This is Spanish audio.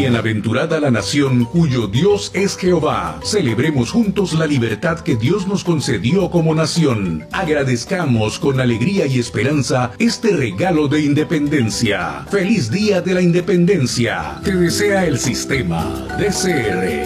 Bienaventurada la nación cuyo Dios es Jehová. Celebremos juntos la libertad que Dios nos concedió como nación. Agradezcamos con alegría y esperanza este regalo de independencia. ¡Feliz Día de la Independencia! Te desea el Sistema DCR.